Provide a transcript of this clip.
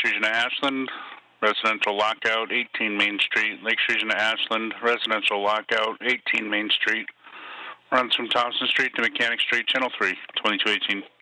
Region of Ashland, residential lockout, 18 Main Street, Lakes Region of Ashland, residential lockout, 18 Main Street, runs from Thompson Street to Mechanic Street, Channel 3, 2218.